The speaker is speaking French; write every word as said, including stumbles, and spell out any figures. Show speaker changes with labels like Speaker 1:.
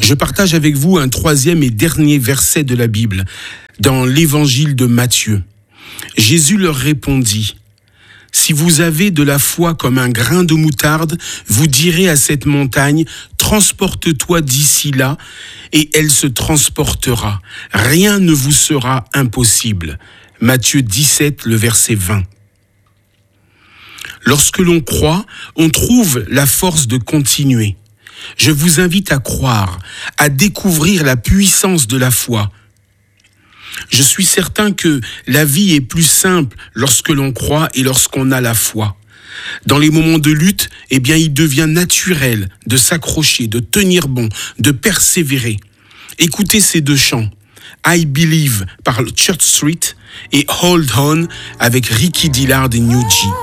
Speaker 1: Je partage avec vous un troisième et dernier verset de la Bible, dans l'évangile de Matthieu. Jésus leur répondit: « Si vous avez de la foi comme un grain de moutarde, vous direz à cette montagne, transporte-toi d'ici là, et elle se transportera. Rien ne vous sera impossible. » Matthieu dix-sept, le verset vingt. Lorsque l'on croit, on trouve la force de continuer. Je vous invite à croire, à découvrir la puissance de la foi. Je suis certain que la vie est plus simple lorsque l'on croit et lorsqu'on a la foi. Dans les moments de lutte, eh bien, il devient naturel de s'accrocher, de tenir bon, de persévérer. Écoutez ces deux chants. I Believe par Church Street et Hold On avec Ricky Dillard et New G.